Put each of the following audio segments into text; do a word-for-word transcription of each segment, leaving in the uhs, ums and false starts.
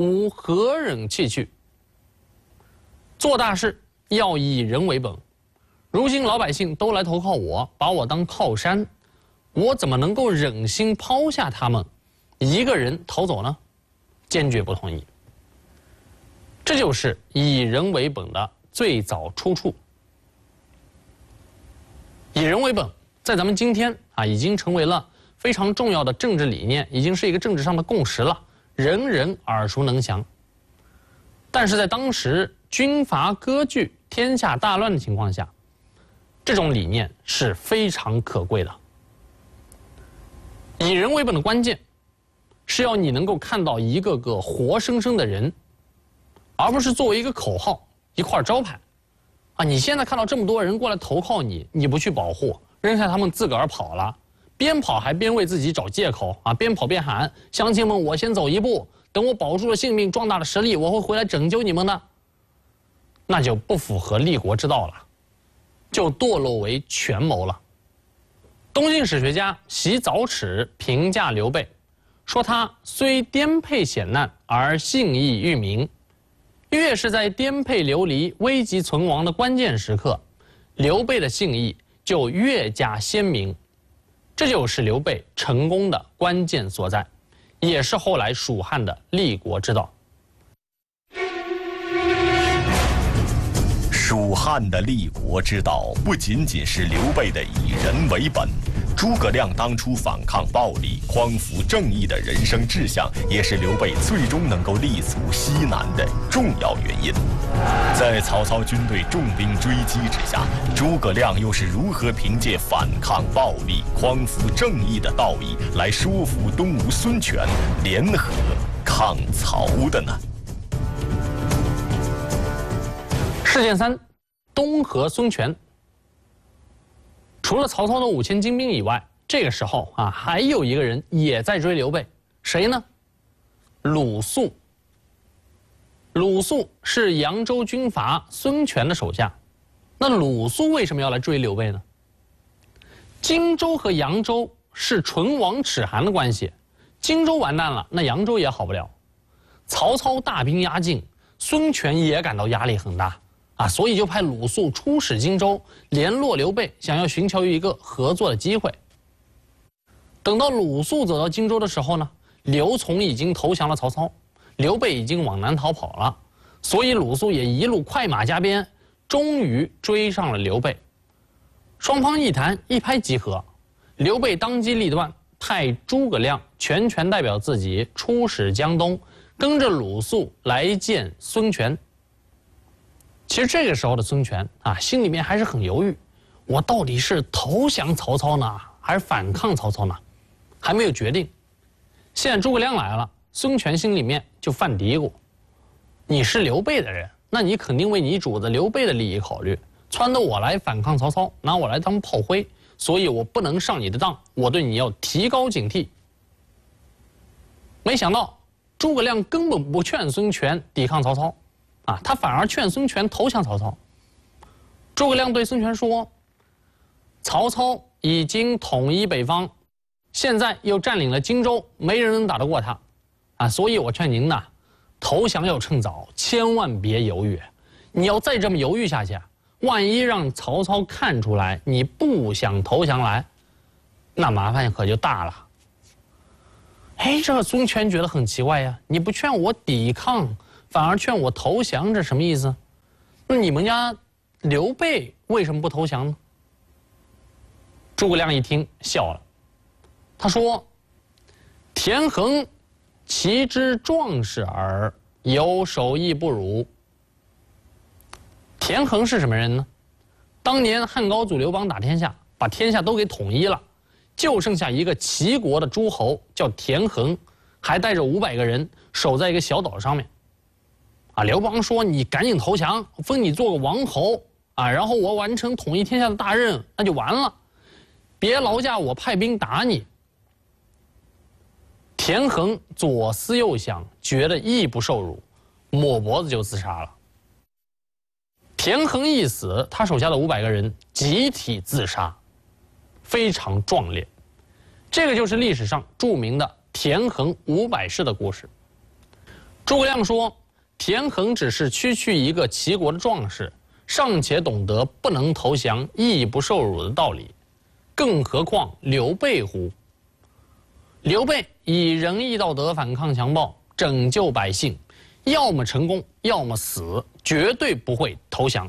吾何忍弃去？做大事要以人为本。如今老百姓都来投靠我，把我当靠山，我怎么能够忍心抛下他们，一个人逃走呢？坚决不同意。这就是以人为本的最早出处。以人为本，在咱们今天啊，已经成为了非常重要的政治理念，已经是一个政治上的共识了，人人耳熟能详。但是在当时军阀割据、天下大乱的情况下，这种理念是非常可贵的。以人为本的关键，是要你能够看到一个个活生生的人，而不是作为一个口号、一块招牌。啊，你现在看到这么多人过来投靠你，你不去保护，扔下他们自个儿跑了，边跑还边为自己找借口啊，边跑边喊：乡亲们，我先走一步，等我保住了性命、壮大了实力，我会回来拯救你们的。那就不符合立国之道了，就堕落为权谋了。东晋史学家习早齿评价刘备，说他虽颠沛险难，而信义裕民。越是在颠沛流离、危急存亡的关键时刻，刘备的信义就越加鲜明。这就是刘备成功的关键所在，也是后来蜀汉的立国之道。 蜀汉的立国之道不仅仅是刘备的以人为本，诸葛亮当初反抗暴力、匡扶正义的人生志向，也是刘备最终能够立足西南的重要原因。在曹操军队重兵追击之下，诸葛亮又是如何凭借反抗暴力、匡扶正义的道义来说服东吴孙权联合抗曹的呢？ 事件三：东河孙权。除了曹操的五千精兵以外，这个时候啊，还有一个人也在追刘备，谁呢？鲁肃。鲁肃是扬州军阀孙权的手下。那鲁肃为什么要来追刘备呢？荆州和扬州是唇亡齿寒的关系，荆州完蛋了，那扬州也好不了。曹操大兵压境，孙权也感到压力很大啊，所以就派鲁肃出使荆州，联络刘备，想要寻求一个合作的机会。等到鲁肃走到荆州的时候呢，刘琮已经投降了曹操，刘备已经往南逃跑了，所以鲁肃也一路快马加鞭，终于追上了刘备。双方一谈一拍即合，刘备当机立断，派诸葛亮全权代表自己出使江东，跟着鲁肃来见孙权。其实这个时候的孙权啊，心里面还是很犹豫，我到底是投降曹操呢，还是反抗曹操呢？还没有决定。现在诸葛亮来了，孙权心里面就犯嘀咕：你是刘备的人，那你肯定为你主子刘备的利益考虑，撺掇我来反抗曹操，拿我来当炮灰，所以我不能上你的当，我对你要提高警惕。没想到诸葛亮根本不劝孙权抵抗曹操啊，他反而劝孙权投降曹操。诸葛亮对孙权说：曹操已经统一北方，现在又占领了荆州，没人能打得过他啊，所以我劝您呐，投降要趁早，千万别犹豫。你要再这么犹豫下去，万一让曹操看出来你不想投降来，那麻烦可就大了。哎，这个孙权觉得很奇怪呀，你不劝我抵抗，反而劝我投降，这什么意思？那你们家刘备为什么不投降呢？诸葛亮一听笑了，他说：田横其之壮士耳，有手艺不辱。田横是什么人呢？当年汉高祖刘邦打天下，把天下都给统一了，就剩下一个齐国的诸侯叫田横，还带着五百个人守在一个小岛上面。啊，刘邦说：你赶紧投降，封你做个王侯啊，然后我完成统一天下的大任，那就完了，别劳驾我派兵打你。田横左思右想，觉得义不受辱，抹脖子就自杀了。田横一死，他手下的五百个人集体自杀，非常壮烈。这个就是历史上著名的田横五百士的故事。 诸葛亮说：“田横只是区区一个齐国的壮士，尚且懂得不能投降、义不受辱的道理，更何况刘备乎？刘备以仁义道德反抗强暴，拯救百姓，要么成功，要么死，绝对不会投降。”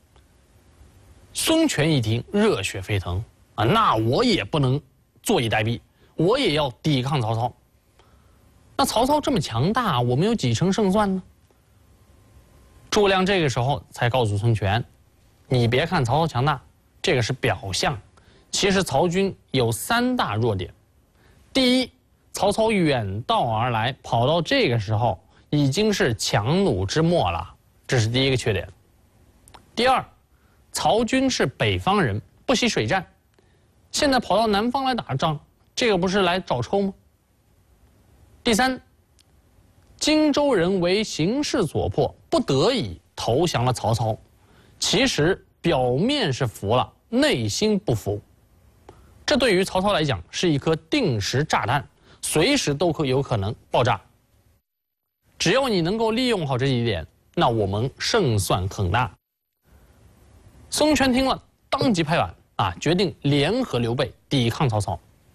孙权一听，热血沸腾啊！那我也不能坐以待毙，我也要抵抗曹操。那曹操这么强大，我们有几成胜算呢？诸葛亮这个时候才告诉孙权：“你别看曹操强大，这个是表象，其实曹军有三大弱点。第一，曹操远道而来，跑到这个时候已经是强弩之末了，这是第一个缺点。第二，曹军是北方人，不习水战，现在跑到南方来打仗，这个不是来找抽吗？第三，荆州人为形势所迫，不得已投降了曹操，其实表面是服了，内心不服。这对于曹操来讲是一颗定时炸弹，随时都可有可能爆炸。只要你能够利用好这一点，那我们胜算很大。孙权听了，当即拍板啊，决定联合刘备抵抗曹操。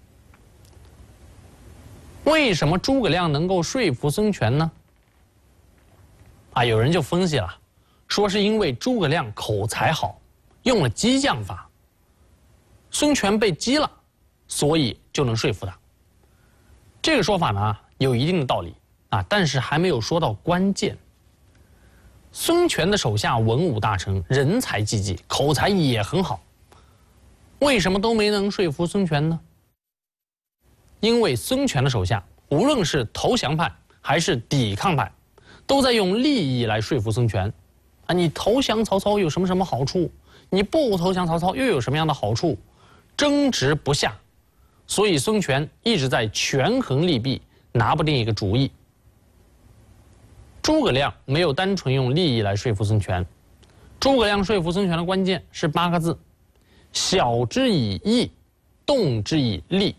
为什么诸葛亮能够说服孙权呢？啊，有人就分析了，说是因为诸葛亮口才好，用了激将法，孙权被激了，所以就能说服他。这个说法呢有一定的道理啊，但是还没有说到关键。孙权的手下文武大臣人才济济，口才也很好，为什么都没能说服孙权呢？因为孙权的手下无论是投降派还是抵抗派，都在用利益来说服孙权啊，你投降曹操有什么什么好处，你不投降曹操又有什么样的好处，争执不下，所以孙权一直在权衡利弊，拿不定一个主意。诸葛亮没有单纯用利益来说服孙权，诸葛亮说服孙权的关键是八个字：晓之以义，动之以利。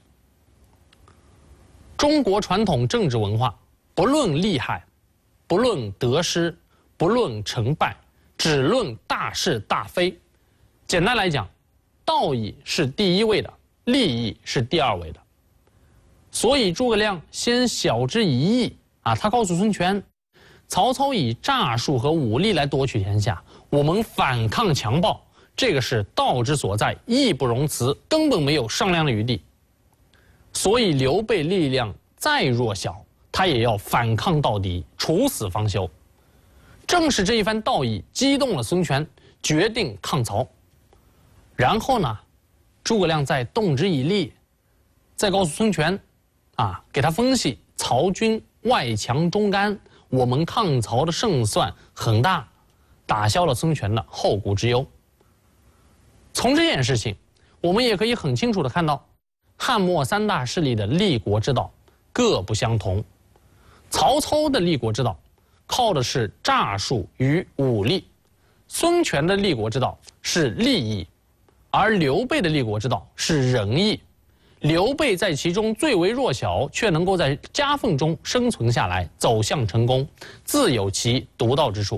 中国传统政治文化，不论利害，不论得失，不论成败，只论大是大非。简单来讲，道义是第一位的，利益是第二位的。所以诸葛亮先晓之以义啊，他告诉孙权，曹操以诈术和武力来夺取天下，我们反抗强暴，这个是道之所在，义不容辞，根本没有商量的余地。所以刘备力量再弱小，他也要反抗到底，处死方休。正是这一番道义激动了孙权，决定抗曹。然后呢，诸葛亮再动之以利，再告诉孙权啊，给他分析曹军外强中干，我们抗曹的胜算很大，打消了孙权的后顾之忧。从这件事情，我们也可以很清楚地看到，汉末三大势力的立国之道各不相同。曹操的立国之道靠的是诈术与武力，孙权的立国之道是利益，而刘备的立国之道是仁义。刘备在其中最为弱小，却能够在夹缝中生存下来，走向成功，自有其独到之处。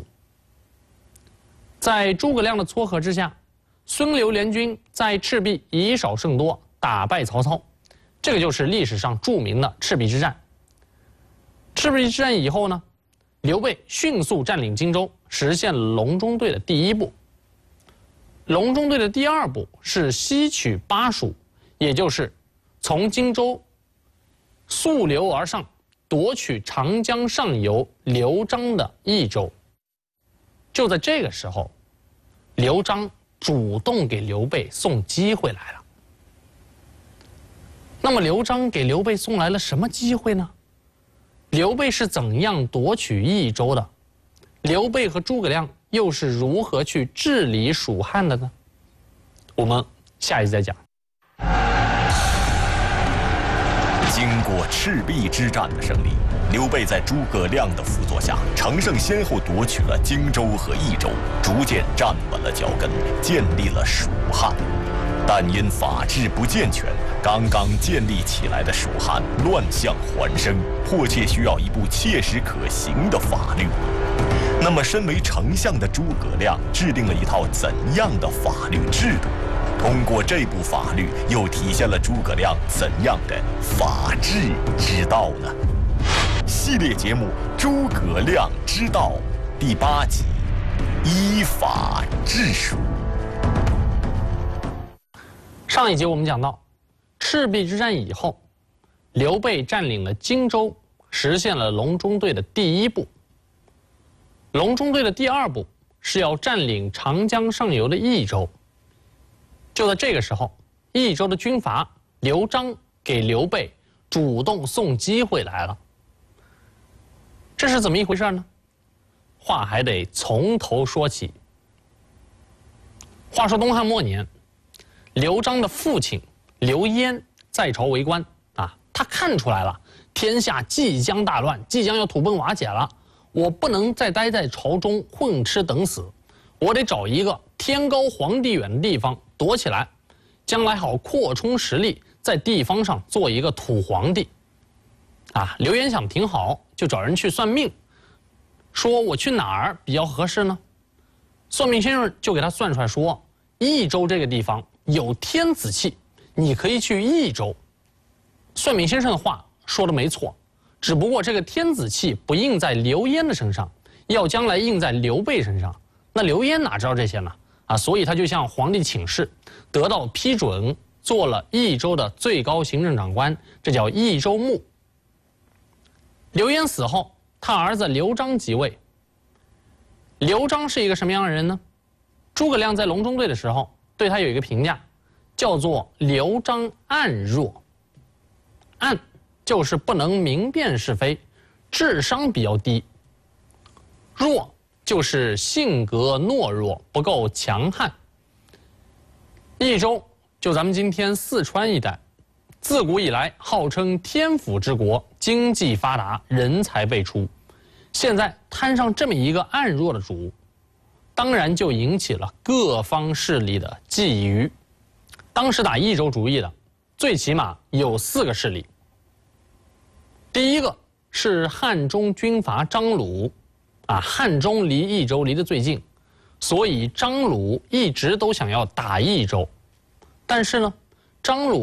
在诸葛亮的撮合之下，孙刘联军在赤壁以少胜多，打败曹操，这个就是历史上著名的赤壁之战。赤壁之战以后呢，刘备迅速占领荆州，实现了隆中对的第一步。隆中对的第二步是西取巴蜀，也就是从荆州溯流而上，夺取长江上游刘璋的益州。就在这个时候，刘璋主动给刘备送机会来了。那么刘璋给刘备送来了什么机会呢？刘备是怎样夺取益州的？刘备和诸葛亮又是如何去治理蜀汉的呢？我们下一集再讲。 经过赤壁之战的胜利， 刘备在诸葛亮的辅佐下，乘胜先后夺取了荆州和益州，逐渐站稳了脚跟，建立了蜀汉。但因法制不健全，刚刚建立起来的蜀汉乱象环生，迫切需要一部切实可行的法律。那么，身为丞相的诸葛亮制定了一套怎样的法律制度？通过这部法律，又体现了诸葛亮怎样的法治之道呢？系列节目《诸葛亮之道》第八集：依法治蜀。 上一集我们讲到，赤壁之战以后，刘备占领了荆州，实现了隆中对的第一步。隆中对的第二步是要占领长江上游的益州。就在这个时候，益州的军阀刘璋给刘备主动送机会来了。这是怎么一回事呢？话还得从头说起。话说东汉末年，刘璋的父亲刘焉在朝为官啊，他看出来了天下即将大乱，即将要土崩瓦解了，我不能再待在朝中混吃等死，我得找一个天高皇帝远的地方躲起来，将来好扩充实力，在地方上做一个土皇帝。啊，刘焉想挺好，就找人去算命，说我去哪儿比较合适呢？算命先生就给他算出来说，益州这个地方有天子气，你可以去益州。算命先生的话说的没错，只不过这个天子气不印在刘焉的身上，要将来印在刘备身上。那刘焉哪知道这些呢？啊，所以他就向皇帝请示，得到批准，做了益州的最高行政长官，这叫益州牧。刘焉死后，他儿子刘璋即位。刘璋是一个什么样的人呢？诸葛亮在隆中对的时候对他有一个评价，叫做刘璋暗弱。暗就是不能明辨是非，智商比较低；弱就是性格懦弱，不够强悍。益州就咱们今天四川一带，自古以来号称天府之国，经济发达，人才辈出。现在摊上这么一个暗弱的主，当然就引起了各方势力的觊觎。当时打益州主意的，最起码有四个势力。第一个是汉中军阀张鲁，啊，汉中离益州离得最近，所以张鲁一直都想要打益州，但是呢，张鲁